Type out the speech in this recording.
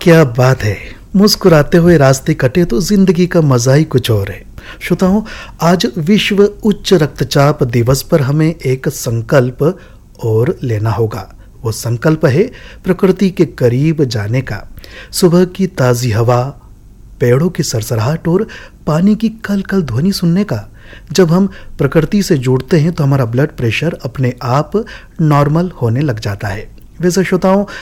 क्या बात है। मुस्कुराते हुए रास्ते कटे तो जिंदगी का मजा ही कुछ और है। श्रोताओं, आज विश्व उच्च रक्तचाप दिवस पर हमें एक संकल्प और लेना होगा। वो संकल्प है प्रकृति के करीब जाने का। सुबह की ताजी हवा, पेड़ों की सरसराहट और पानी की कल कल ध्वनि सुनने का। जब हम प्रकृति से जुड़ते हैं तो हमारा ब्लड प्रेशर अपने आप नॉर्मल होने लग जाता है। वैसे श्रोताओं,